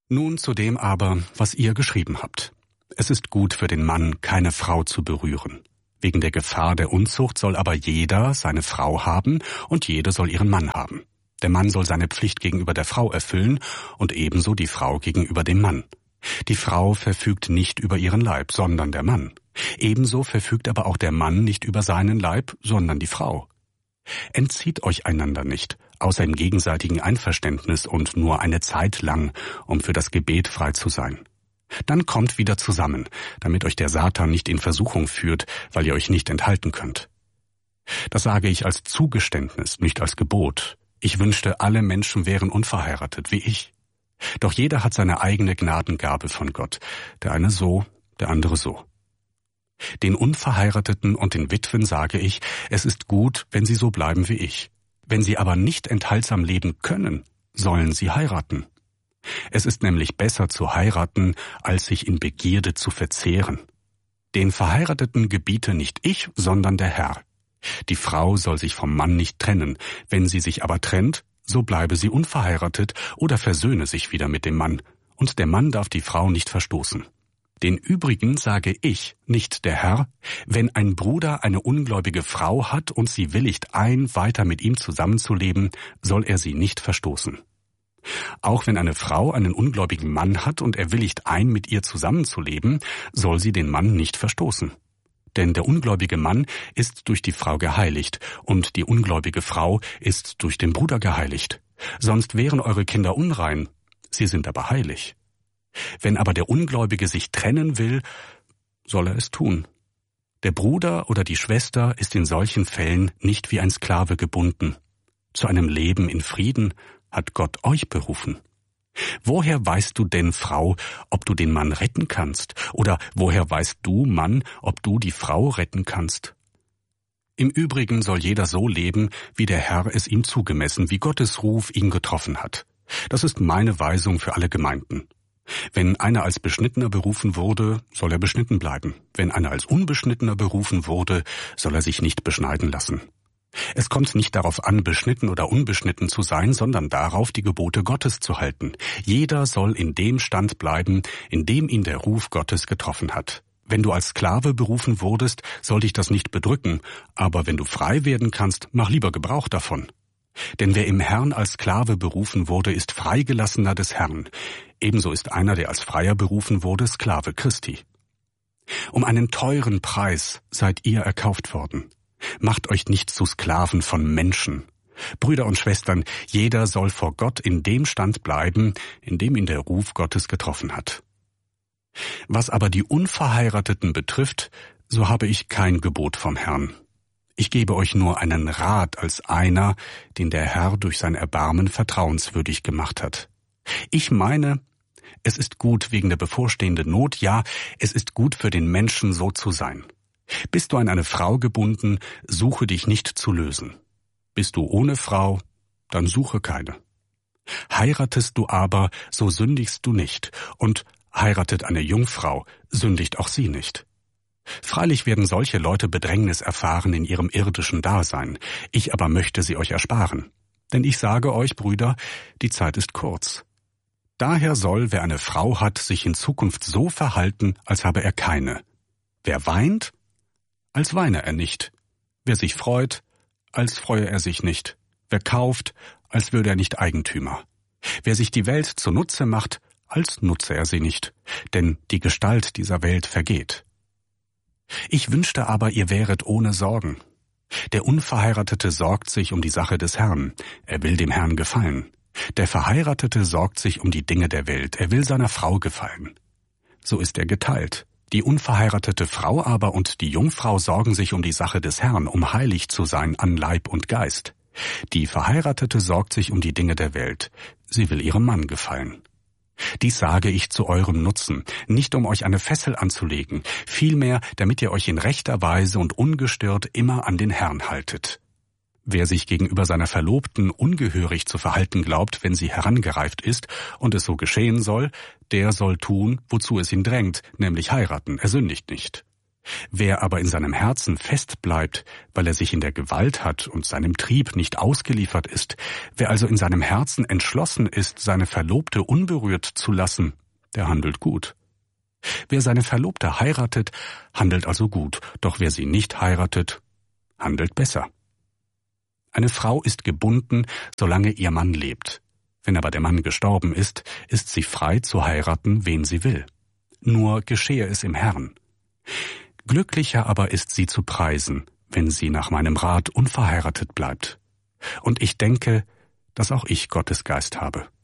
Nun zu dem aber, was ihr geschrieben habt. Es ist gut für den Mann, keine Frau zu berühren. Wegen der Gefahr der Unzucht soll aber jeder seine Frau haben und jede soll ihren Mann haben. Der Mann soll seine Pflicht gegenüber der Frau erfüllen und ebenso die Frau gegenüber dem Mann. Die Frau verfügt nicht über ihren Leib, sondern der Mann. Ebenso verfügt aber auch der Mann nicht über seinen Leib, sondern die Frau. Entzieht euch einander nicht, außer im gegenseitigen Einverständnis und nur eine Zeit lang, um für das Gebet frei zu sein. Dann kommt wieder zusammen, damit euch der Satan nicht in Versuchung führt, weil ihr euch nicht enthalten könnt. Das sage ich als Zugeständnis, nicht als Gebot. Ich wünschte, alle Menschen wären unverheiratet, wie ich. Doch jeder hat seine eigene Gnadengabe von Gott, der eine so, der andere so. Den Unverheirateten und den Witwen sage ich, es ist gut, wenn sie so bleiben wie ich. Wenn sie aber nicht enthaltsam leben können, sollen sie heiraten. Es ist nämlich besser zu heiraten, als sich in Begierde zu verzehren. Den Verheirateten gebiete nicht ich, sondern der Herr. Die Frau soll sich vom Mann nicht trennen, wenn sie sich aber trennt, so bleibe sie unverheiratet oder versöhne sich wieder mit dem Mann, und der Mann darf die Frau nicht verstoßen. Den übrigen sage ich, nicht der Herr, wenn ein Bruder eine ungläubige Frau hat und sie willigt ein, weiter mit ihm zusammenzuleben, soll er sie nicht verstoßen. Auch wenn eine Frau einen ungläubigen Mann hat und er willigt ein, mit ihr zusammenzuleben, soll sie den Mann nicht verstoßen. Denn der ungläubige Mann ist durch die Frau geheiligt und die ungläubige Frau ist durch den Bruder geheiligt. Sonst wären eure Kinder unrein, sie sind aber heilig. Wenn aber der Ungläubige sich trennen will, soll er es tun. Der Bruder oder die Schwester ist in solchen Fällen nicht wie ein Sklave gebunden. Zu einem Leben in Frieden hat Gott euch berufen. Woher weißt du denn, Frau, ob du den Mann retten kannst? Oder woher weißt du, Mann, ob du die Frau retten kannst? Im Übrigen soll jeder so leben, wie der Herr es ihm zugemessen, wie Gottes Ruf ihn getroffen hat. Das ist meine Weisung für alle Gemeinden. Wenn einer als Beschnittener berufen wurde, soll er beschnitten bleiben. Wenn einer als Unbeschnittener berufen wurde, soll er sich nicht beschneiden lassen. Es kommt nicht darauf an, beschnitten oder unbeschnitten zu sein, sondern darauf, die Gebote Gottes zu halten. Jeder soll in dem Stand bleiben, in dem ihn der Ruf Gottes getroffen hat. Wenn du als Sklave berufen wurdest, soll dich das nicht bedrücken, aber wenn du frei werden kannst, mach lieber Gebrauch davon. Denn wer im Herrn als Sklave berufen wurde, ist Freigelassener des Herrn. Ebenso ist einer, der als Freier berufen wurde, Sklave Christi. Um einen teuren Preis seid ihr erkauft worden. Macht euch nicht zu Sklaven von Menschen. Brüder und Schwestern, jeder soll vor Gott in dem Stand bleiben, in dem ihn der Ruf Gottes getroffen hat. Was aber die Unverheirateten betrifft, so habe ich kein Gebot vom Herrn. Ich gebe euch nur einen Rat als einer, den der Herr durch sein Erbarmen vertrauenswürdig gemacht hat. Ich meine, es ist gut wegen der bevorstehenden Not, ja, es ist gut für den Menschen, so zu sein. Bist du an eine Frau gebunden, suche dich nicht zu lösen. Bist du ohne Frau, dann suche keine. Heiratest du aber, so sündigst du nicht, und heiratet eine Jungfrau, sündigt auch sie nicht. Freilich werden solche Leute Bedrängnis erfahren in ihrem irdischen Dasein, ich aber möchte sie euch ersparen. Denn ich sage euch, Brüder, die Zeit ist kurz. Daher soll, wer eine Frau hat, sich in Zukunft so verhalten, als habe er keine. Wer weint, als weine er nicht. Wer sich freut, als freue er sich nicht. Wer kauft, als würde er nicht Eigentümer. Wer sich die Welt zunutze macht, als nutze er sie nicht. Denn die Gestalt dieser Welt vergeht. Ich wünschte aber, ihr wäret ohne Sorgen. Der Unverheiratete sorgt sich um die Sache des Herrn. Er will dem Herrn gefallen. Der Verheiratete sorgt sich um die Dinge der Welt. Er will seiner Frau gefallen. So ist er geteilt. Die unverheiratete Frau aber und die Jungfrau sorgen sich um die Sache des Herrn, um heilig zu sein an Leib und Geist. Die Verheiratete sorgt sich um die Dinge der Welt. Sie will ihrem Mann gefallen. Dies sage ich zu eurem Nutzen, nicht um euch eine Fessel anzulegen, vielmehr, damit ihr euch in rechter Weise und ungestört immer an den Herrn haltet. Wer sich gegenüber seiner Verlobten ungehörig zu verhalten glaubt, wenn sie herangereift ist und es so geschehen soll, der soll tun, wozu es ihn drängt, nämlich heiraten, er sündigt nicht. Wer aber in seinem Herzen fest bleibt, weil er sich in der Gewalt hat und seinem Trieb nicht ausgeliefert ist, wer also in seinem Herzen entschlossen ist, seine Verlobte unberührt zu lassen, der handelt gut. Wer seine Verlobte heiratet, handelt also gut, doch wer sie nicht heiratet, handelt besser. Eine Frau ist gebunden, solange ihr Mann lebt. Wenn aber der Mann gestorben ist sie frei zu heiraten, wen sie will. Nur geschehe es im Herrn. Glücklicher aber ist sie zu preisen, wenn sie nach meinem Rat unverheiratet bleibt. Und ich denke, dass auch ich Gottes Geist habe.